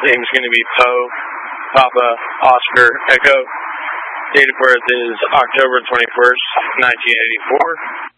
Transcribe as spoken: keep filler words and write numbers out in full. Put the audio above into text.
name is going to be Poe, Papa, Oscar, Echo. Date of birth is October twenty-first, nineteen eighty-four.